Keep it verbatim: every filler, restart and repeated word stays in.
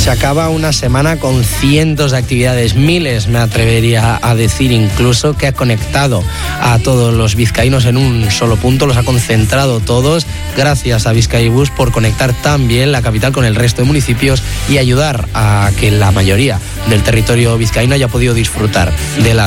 Se acaba una semana con cientos de actividades, miles me atrevería a decir incluso, que ha conectado a todos los vizcaínos en un solo punto, los ha concentrado todos, gracias a Bizkaibus por conectar tan bien la capital con el resto de municipios y ayudar a que la mayoría del territorio vizcaíno haya podido disfrutar de las